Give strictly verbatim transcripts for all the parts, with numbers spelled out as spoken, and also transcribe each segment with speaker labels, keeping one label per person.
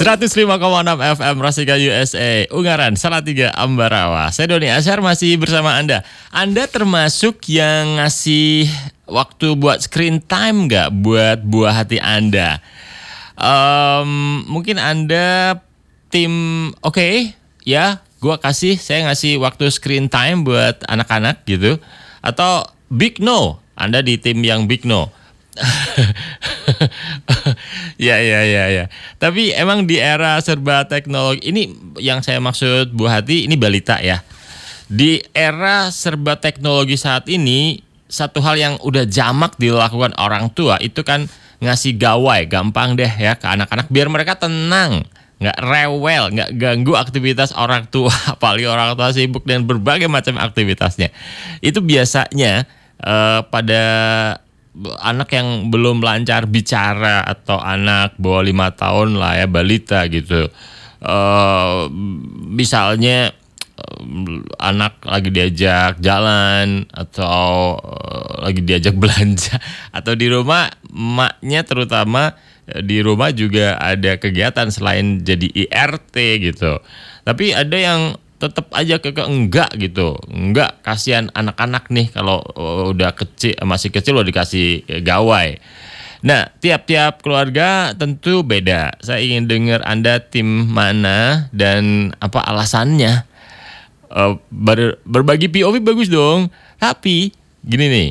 Speaker 1: seratus lima koma enam F M Rasika U S A, Ungaran, Salatiga, Ambarawa. Saya Doni Asyar masih bersama Anda. Anda termasuk yang ngasih waktu buat screen time nggak buat buah hati Anda? Um, mungkin Anda tim oke okay, ya, gua kasih, saya ngasih waktu screen time buat anak-anak gitu. Atau big no, Anda di tim yang big no. ya ya ya ya. Tapi emang di era serba teknologi ini, yang saya maksud Bu Hati ini balita ya. Di era serba teknologi saat ini, satu hal yang udah jamak dilakukan orang tua itu kan ngasih gawai gampang deh ya ke anak-anak biar mereka tenang, nggak rewel, nggak ganggu aktivitas orang tua, apalagi orang tua sibuk dengan berbagai macam aktivitasnya. Itu biasanya uh, pada anak yang belum lancar bicara atau anak bawah lima tahun lah ya, balita gitu. Uh, misalnya uh, anak lagi diajak jalan atau uh, lagi diajak belanja atau di rumah emaknya terutama uh, di rumah juga ada kegiatan selain jadi I R T gitu. Tapi ada yang tetap aja ke, ke enggak gitu, enggak, kasihan anak-anak nih kalau uh, udah kecil, masih kecil lo dikasih uh, gawai. Nah, tiap-tiap keluarga tentu beda. Saya ingin dengar Anda tim mana dan apa alasannya. Uh, ber, berbagi P O V bagus dong, tapi gini nih,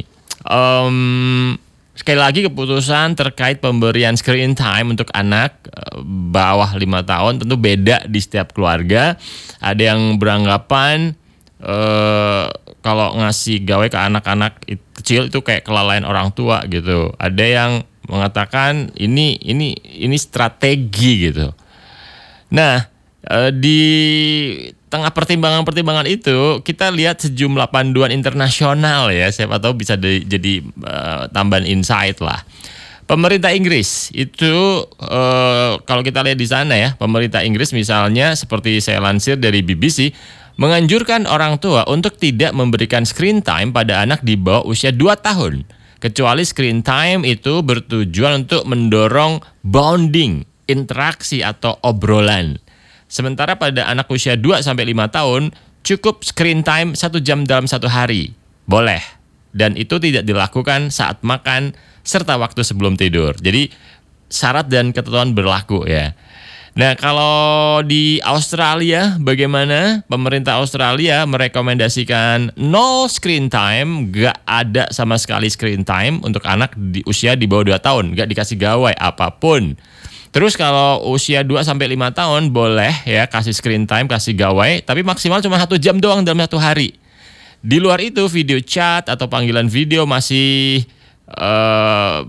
Speaker 1: um, sekali lagi keputusan terkait pemberian screen time untuk anak uh, bawah lima tahun tentu beda di setiap keluarga. Ada yang beranggapan uh, kalau ngasih gawe ke anak-anak kecil itu kayak kelalaian orang tua gitu. Ada yang mengatakan ini ini ini strategi gitu. Nah, uh, di tengah pertimbangan-pertimbangan itu kita lihat sejumlah panduan internasional ya, siapa tahu bisa di, jadi uh, tambahan insight lah. Pemerintah Inggris itu uh, kalau kita lihat di sana ya, pemerintah Inggris misalnya seperti saya lansir dari B B C menganjurkan orang tua untuk tidak memberikan screen time pada anak di bawah usia dua tahun, kecuali screen time itu bertujuan untuk mendorong bonding, interaksi atau obrolan. Sementara pada anak usia dua sampai lima tahun cukup screen time satu jam dalam satu hari. Boleh. Dan itu tidak dilakukan saat makan serta waktu sebelum tidur. Jadi syarat dan ketentuan berlaku ya. Nah, kalau di Australia bagaimana? Pemerintah Australia merekomendasikan no screen time, gak ada sama sekali screen time untuk anak di usia di bawah dua tahun, gak dikasih gawai apapun. Terus kalau usia dua sampai lima tahun boleh ya kasih screen time, kasih gawai, tapi maksimal cuma satu jam doang dalam satu hari. Di luar itu video chat atau panggilan video masih uh,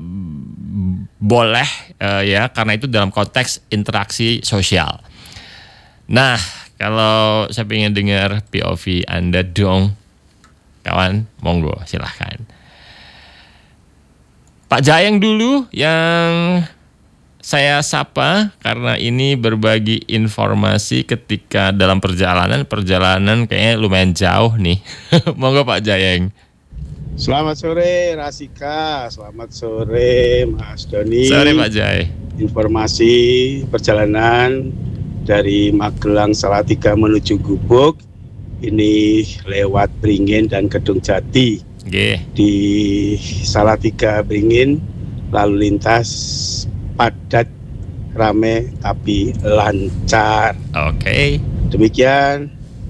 Speaker 1: boleh uh, ya, karena itu dalam konteks interaksi sosial. Nah, kalau saya ingin dengar P O V Anda dong, kawan, monggo silahkan. Pak Jayeng dulu yang saya sapa karena ini berbagi informasi ketika dalam perjalanan, perjalanan kayaknya lumayan jauh nih. Monggo Pak Jayeng.
Speaker 2: Selamat sore Rasika, selamat sore Mas Doni.
Speaker 1: Sore Pak Jay.
Speaker 2: Informasi perjalanan dari Magelang Salatiga menuju Gubuk ini lewat Beringin dan Kedung Jati.
Speaker 1: Oke.
Speaker 2: Di Salatiga Beringin lalu lintas padat, rame tapi lancar.
Speaker 1: Oke.
Speaker 2: Demikian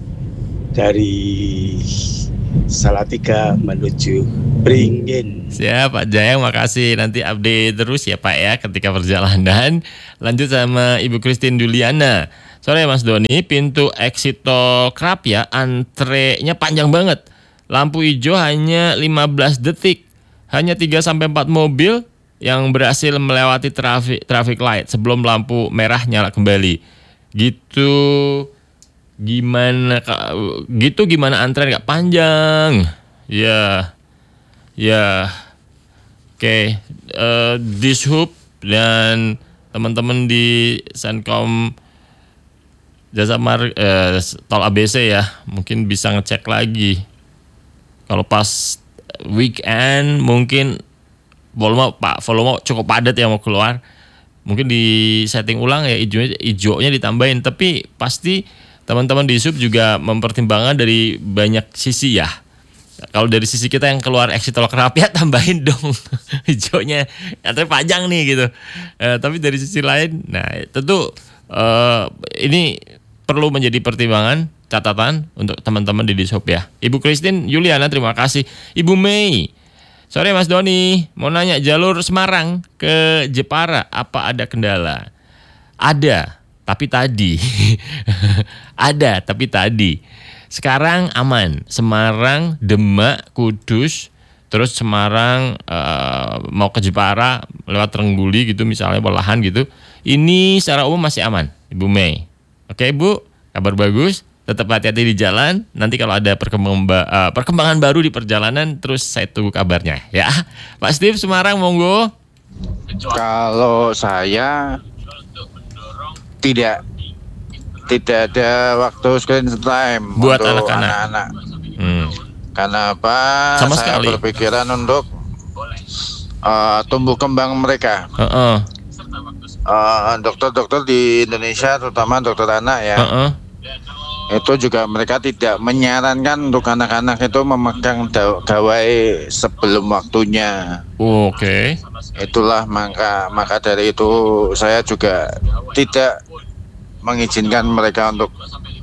Speaker 2: dari Salatiga menuju Beringin.
Speaker 1: Siap Pak Jayeng, makasih. Nanti update terus ya Pak ya ketika perjalanan. Lanjut sama Ibu Christine Duliana. Sore Mas Doni, pintu exit tol Krapia antrenya panjang banget. Lampu hijau hanya lima belas detik. Hanya tiga sampai empat mobil yang berhasil melewati traffic traffic light sebelum lampu merah nyala kembali. Gitu gimana gitu gimana antrean gak panjang? Ya. Ya. Oke, okay. uh, Dishub dan teman-teman di Senkom Jasa Mar uh, Tol A B C ya, mungkin bisa ngecek lagi. Kalau pas weekend mungkin volume Pak volume cukup padat yang mau keluar. Mungkin di setting ulang ya hijaunya, hijaunya ditambahin. Tapi pasti teman-teman di sub juga mempertimbangkan dari banyak sisi ya. Kalau dari sisi kita yang keluar Exitolog Rapi ya tambahin dong hijaunya, katanya panjang nih gitu. Eh, tapi dari sisi lain, nah tentu eh, ini perlu menjadi pertimbangan, catatan untuk teman-teman di Dishub ya. Ibu Christine Yuliana terima kasih. Ibu Mei, sore Mas Doni, mau nanya jalur Semarang ke Jepara apa ada kendala? Ada, tapi tadi ada tapi tadi. Sekarang aman. Semarang, Demak, Kudus, terus Semarang uh, mau ke Jepara lewat Trengguli gitu misalnya Belahan gitu. Ini secara umum masih aman, Ibu Mei. Oke, Bu, kabar bagus. Tetap hati-hati di jalan. Nanti kalau ada perkembangan, uh, perkembangan baru di perjalanan, terus saya tunggu kabarnya ya. Pak Steve Semarang, monggo.
Speaker 3: Kalau saya tidak tidak ada waktu screen time
Speaker 1: buat
Speaker 3: untuk
Speaker 1: anak-anak.
Speaker 3: anak-anak.
Speaker 1: Hmm.
Speaker 3: Karena apa?
Speaker 1: Sama
Speaker 3: saya
Speaker 1: sekali.
Speaker 3: berpikiran untuk uh, tumbuh kembang mereka.
Speaker 1: Uh-uh.
Speaker 3: Uh, dokter-dokter di Indonesia, terutama dokter anak ya,
Speaker 1: Uh-uh.
Speaker 3: itu juga mereka tidak menyarankan untuk anak-anak itu memegang da- gawai sebelum waktunya.
Speaker 1: Oke. Okay.
Speaker 3: Itulah maka maka dari itu saya juga tidak mengizinkan mereka untuk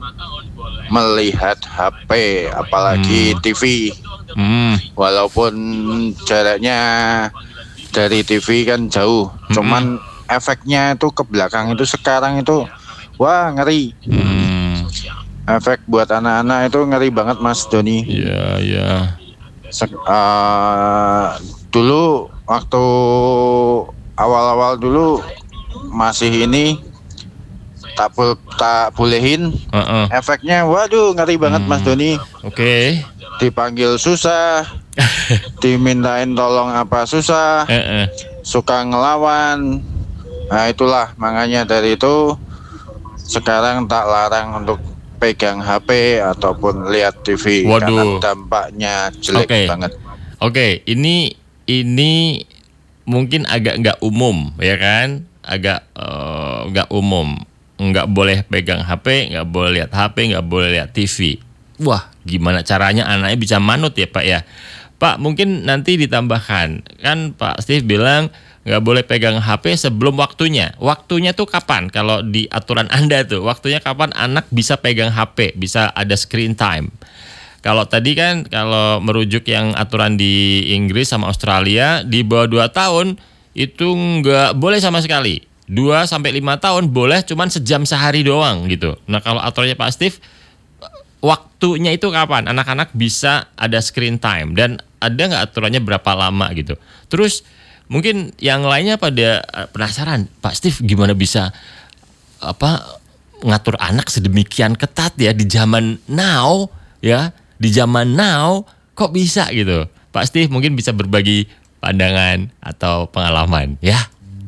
Speaker 3: melihat H P apalagi
Speaker 1: Hmm.
Speaker 3: T V.
Speaker 1: Hmm.
Speaker 3: Walaupun jaraknya dari T V kan jauh,
Speaker 1: Hmm.
Speaker 3: cuman efeknya itu ke belakang itu sekarang itu wah ngeri.
Speaker 1: Hmm.
Speaker 3: Efek buat anak-anak itu ngeri banget Mas Doni.
Speaker 1: Iya, iya.
Speaker 3: Sek- uh, dulu waktu awal-awal dulu masih ini tak, bo- tak bolehin,
Speaker 1: Uh-uh.
Speaker 3: efeknya waduh ngeri banget Mas Doni.
Speaker 1: Oke. Okay.
Speaker 3: Dipanggil susah, dimintain tolong apa susah,
Speaker 1: Uh-uh.
Speaker 3: suka ngelawan. Nah itulah makanya dari itu sekarang tak larang untuk pegang H P ataupun lihat T V.
Speaker 1: Waduh.
Speaker 3: Karena dampaknya jelek
Speaker 1: Oke.
Speaker 3: banget.
Speaker 1: Oke, ini ini mungkin agak nggak umum ya kan, agak eh, nggak umum, nggak boleh pegang H P, nggak boleh lihat H P, nggak boleh lihat T V. Wah, gimana caranya anaknya bisa manut ya Pak ya? Pak, mungkin nanti ditambahkan, kan Pak Steve bilang nggak boleh pegang H P sebelum waktunya. Waktunya tuh kapan? Kalau di aturan Anda tuh, waktunya kapan anak bisa pegang H P, bisa ada screen time? Kalau tadi kan kalau merujuk yang aturan di Inggris sama Australia di bawah dua tahun itu nggak boleh sama sekali. dua sampai lima tahun boleh cuman sejam sehari doang gitu. Nah, kalau aturannya Pak Steve waktunya itu kapan anak-anak bisa ada screen time dan ada nggak aturannya berapa lama gitu. Terus mungkin yang lainnya pada penasaran, Pak Steve gimana bisa apa ngatur anak sedemikian ketat ya di zaman now ya. Di zaman now kok bisa gitu. Pak Steve mungkin bisa berbagi pandangan atau pengalaman ya.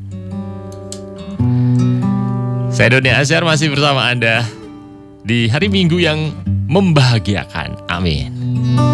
Speaker 1: Saya Doni Asyar masih bersama Anda di hari Minggu yang membahagiakan. Amin.